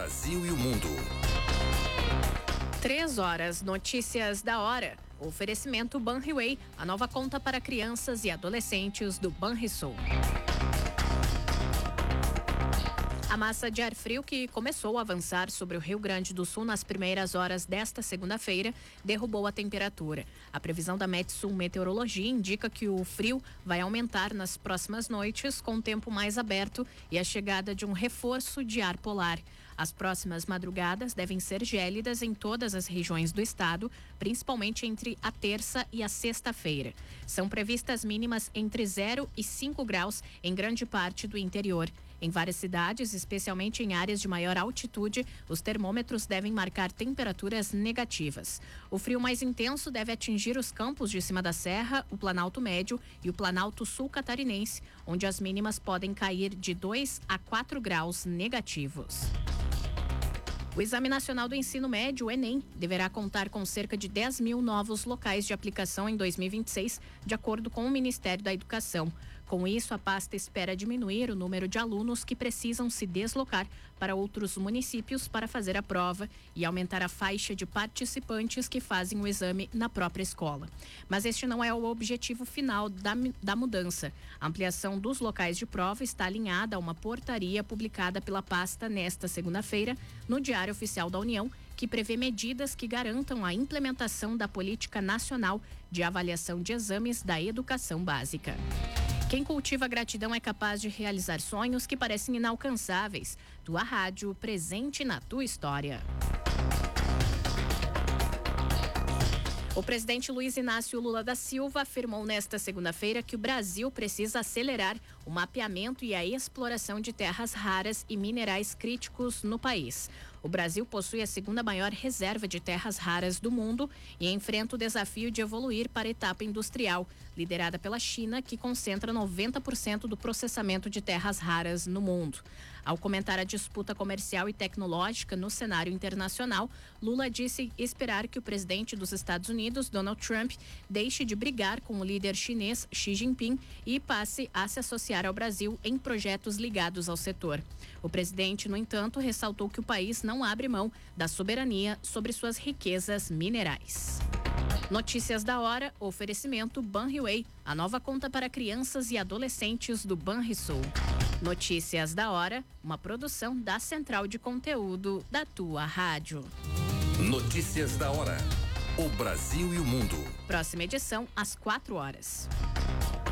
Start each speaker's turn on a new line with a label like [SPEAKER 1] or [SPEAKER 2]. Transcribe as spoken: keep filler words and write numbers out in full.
[SPEAKER 1] Brasil e o mundo.
[SPEAKER 2] Três horas, notícias da hora. Oferecimento Banriway, a nova conta para crianças e adolescentes do Banrisul. A massa de ar frio que começou a avançar sobre o Rio Grande do Sul nas primeiras horas desta segunda-feira derrubou a temperatura. A previsão da Metsul Meteorologia indica que o frio vai aumentar nas próximas noites, com o tempo mais aberto e a chegada de um reforço de ar polar. As próximas madrugadas devem ser gélidas em todas as regiões do estado, principalmente entre a terça e a sexta-feira. São previstas mínimas entre zero e cinco graus em grande parte do interior. Em várias cidades, especialmente em áreas de maior altitude, os termômetros devem marcar temperaturas negativas. O frio mais intenso deve atingir os campos de cima da serra, o Planalto Médio e o Planalto Sul Catarinense, onde as mínimas podem cair de dois a quatro graus negativos. O Exame Nacional do Ensino Médio, o Enem, deverá contar com cerca de dez mil novos locais de aplicação em dois mil e vinte e seis, de acordo com o Ministério da Educação. Com isso, a pasta espera diminuir o número de alunos que precisam se deslocar para outros municípios para fazer a prova e aumentar a faixa de participantes que fazem o exame na própria escola. Mas este não é o objetivo final da, da mudança. A ampliação dos locais de prova está alinhada a uma portaria publicada pela pasta nesta segunda-feira no Diário Oficial da União, que prevê medidas que garantam a implementação da Política Nacional de Avaliação de Exames da Educação Básica. Quem cultiva gratidão é capaz de realizar sonhos que parecem inalcançáveis. Tua rádio, presente na tua história. O presidente Luiz Inácio Lula da Silva afirmou nesta segunda-feira que o Brasil precisa acelerar o mapeamento e a exploração de terras raras e minerais críticos no país. O Brasil possui a segunda maior reserva de terras raras do mundo e enfrenta o desafio de evoluir para a etapa industrial, liderada pela China, que concentra noventa por cento do processamento de terras raras no mundo. Ao comentar a disputa comercial e tecnológica no cenário internacional, Lula disse esperar que o presidente dos Estados Unidos, Donald Trump, deixe de brigar com o líder chinês Xi Jinping e passe a se associar ao Brasil em projetos ligados ao setor. O presidente, no entanto, ressaltou que o país não abre mão da soberania sobre suas riquezas minerais. Notícias da hora, oferecimento Banriway, a nova conta para crianças e adolescentes do Banrisul. Notícias da hora, uma produção da Central de Conteúdo da tua rádio.
[SPEAKER 1] Notícias da hora. O Brasil e o mundo.
[SPEAKER 2] Próxima edição às quatro horas.